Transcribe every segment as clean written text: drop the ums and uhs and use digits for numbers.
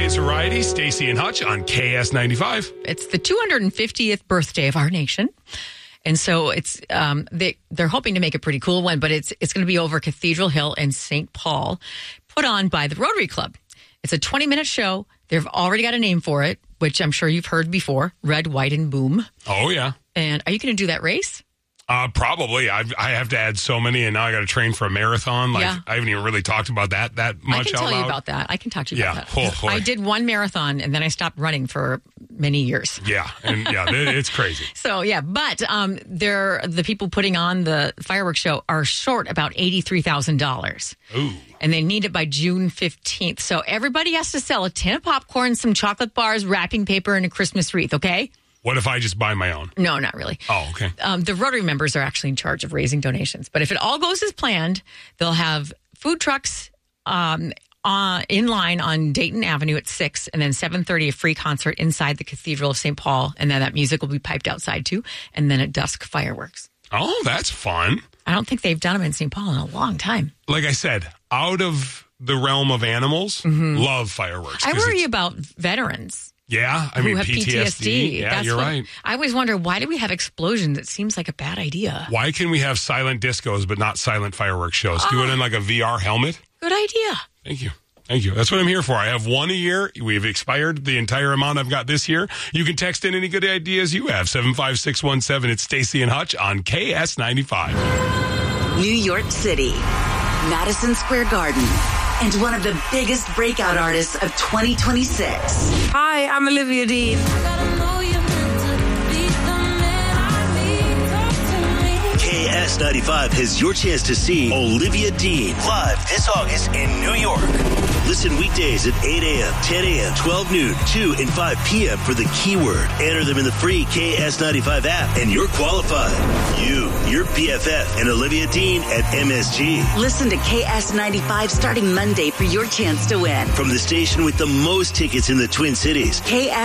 Today's Variety, Stacey and Hutch on KS95. It's the 250th birthday of our nation. And so it's they're hoping to make a pretty cool one, but it's going to be over Cathedral Hill in St. Paul, put on by the Rotary Club. It's a 20-minute show. They've already got a name for it, which I'm sure you've heard before, Red, White, and Boom. Oh, yeah. And are you going to do that race? Probably. I have to add so many, and now I got to train for a marathon. I haven't even really talked about that much. I can tell you about that. I can talk to you about that. Oh, boy. I did one marathon, and then I stopped running for many years. Yeah, and it's crazy. So, but the people putting on the fireworks show are short about $83,000. Ooh. And they need it by June 15th. So everybody has to sell a tin of popcorn, some chocolate bars, wrapping paper, and a Christmas wreath, okay? What if I just buy my own? No, not really. Oh, okay. The Rotary members are actually in charge of raising donations. But if it all goes as planned, they'll have food trucks in line on Dayton Avenue at 6, and then 7:30 a free concert inside the Cathedral of St. Paul. And then that music will be piped outside too. And then at dusk, fireworks. Oh, that's fun. I don't think they've done them in St. Paul in a long time. Like I said, out of the realm of animals, love fireworks. I worry about veterans. Yeah, I mean, who have PTSD. Yeah, you're right. I always wonder, why do we have explosions? It seems like a bad idea. Why can we have silent discos but not silent fireworks shows? Do it in like a VR helmet? Good idea. Thank you. That's what I'm here for. I have one a year. We've expired the entire amount I've got this year. You can text in any good ideas you have. 75617. It's Stacey and Hutch on KS95. New York City, Madison Square Garden, and one of the biggest breakout artists of 2026. Hi, I'm Olivia Dean. KS95 has your chance to see Olivia Dean live this August in New York. Listen weekdays at 8 a.m., 10 a.m., 12 noon, 2 and 5 p.m. for the keyword. Enter them in the free KS95 app and you're qualified. You, your BFF, and Olivia Dean at MSG. Listen to KS95 starting Monday for your chance to win. From the station with the most tickets in the Twin Cities.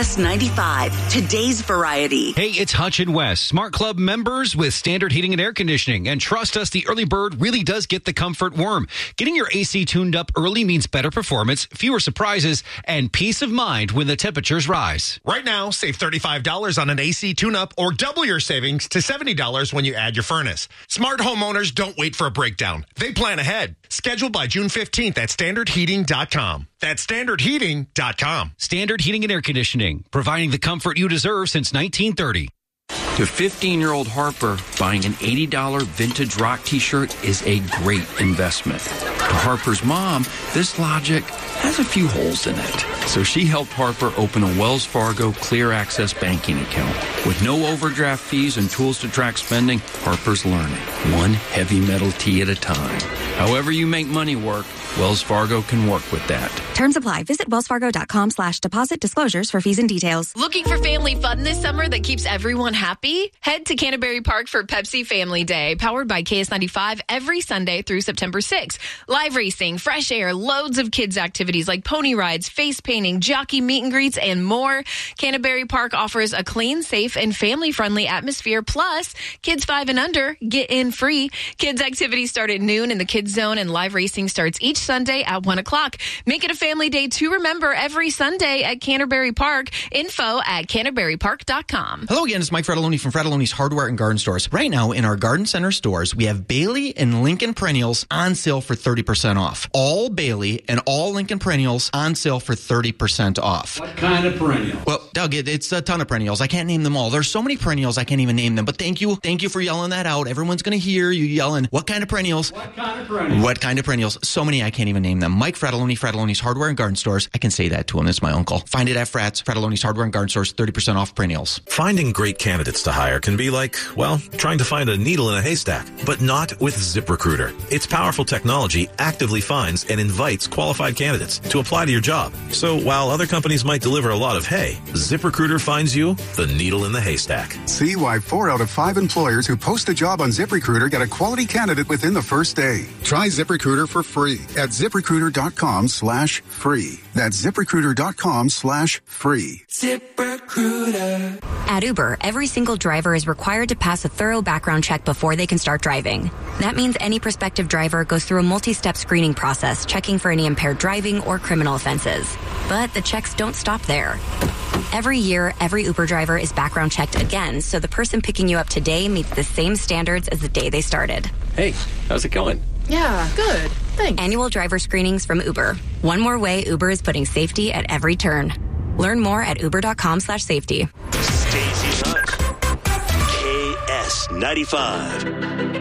KS95, today's variety. Hey, it's Hutch and Wes, Smart Club members with standard heating and air conditioning. And trust us, the early bird really does get the comfort worm. Getting your AC tuned up early means better performance, fewer surprises, and peace of mind when the temperatures rise. Right now, save $35 on an AC tune-up or double your savings to $70 when you add your furnace. Smart homeowners don't wait for a breakdown. They plan ahead. Schedule by June 15th at standardheating.com. That's standardheating.com. Standard Heating and Air Conditioning, providing the comfort you deserve since 1930. To 15-year-old Harper, buying an $80 vintage rock t-shirt is a great investment. To Harper's mom, this logic has a few holes in it. So she helped Harper open a Wells Fargo Clear Access banking account. With no overdraft fees and tools to track spending, Harper's learning, one heavy metal tee at a time. However you make money work, Wells Fargo can work with that. Terms apply. Visit wellsfargo.com/deposit disclosures for fees and details. Looking for family fun this summer that keeps everyone happy? Head to Canterbury Park for Pepsi Family Day, powered by KS95 every Sunday through September 6th. Live racing, fresh air, loads of kids activities like pony rides, face painting, jockey meet and greets, and more. Canterbury Park offers a clean, safe, and family-friendly atmosphere. Plus, kids 5 and under get in free. Kids activities start at noon in the kids zone, and live racing starts each Sunday at 1 o'clock. Make it a family day to remember every Sunday at Canterbury Park. Info at canterburypark.com. Hello again, it's Mike Fratelloni from Fratelloni's Hardware and Garden Stores. Right now in our garden center stores, we have Bailey and Lincoln perennials on sale for 30% off. All Bailey and all Lincoln perennials on sale for 30% off. What kind of perennial? Well, Doug, it's a ton of perennials. I can't name them all. There's so many perennials I can't even name them. But thank you for yelling that out. Everyone's going to hear you yelling, what kind of perennials? What kind of perennials? What kind of perennials? So many I can't even name them. Mike Fratelloni, Fratelloni's Hardware and Garden Stores. I can say that to him. It's my uncle. Find it at Fratelloni's Hardware and Garden Stores, 30% off perennials. Finding great candidates to hire can be like, well, trying to find a needle in a haystack, but not with ZipRecruiter. Its powerful technology actively finds and invites qualified candidates to apply to your job. So while other companies might deliver a lot of hay, ZipRecruiter finds you the needle in the haystack. See why 4 out of 5 employers who post a job on ZipRecruiter get a quality candidate within the first day. Try ZipRecruiter for free at ZipRecruiter.com/free. That's ZipRecruiter.com/free. ZipRecruiter. At Uber, every single driver is required to pass a thorough background check before they can start driving. That means any prospective driver goes through a multi-step screening process, checking for any impaired driving or criminal offenses. But the checks don't stop there. Every year, every Uber driver is background checked again, so the person picking you up today meets the same standards as the day they started. Hey, how's it going? Yeah, good. Thanks. Annual driver screenings from Uber. One more way Uber is putting safety at every turn. Learn more at uber.com/safety. Stacey Hunt, KS95.